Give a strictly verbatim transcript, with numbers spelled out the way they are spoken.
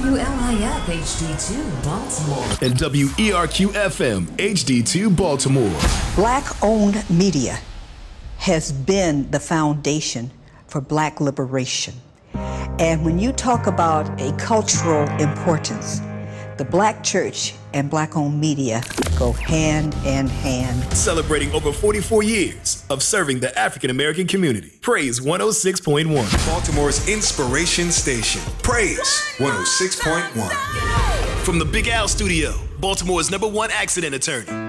W L I F H D two Baltimore. And W E R Q F M H D two Baltimore. Black-owned media has been the foundation for Black liberation. And when you talk about a cultural importance, the Black church and Black-owned media go hand in hand. Celebrating over forty-four years of serving the African American community. Praise one oh six point one. Baltimore's inspiration station. Praise one oh six point one. From the Big Al Studio, Baltimore's number one accident attorney.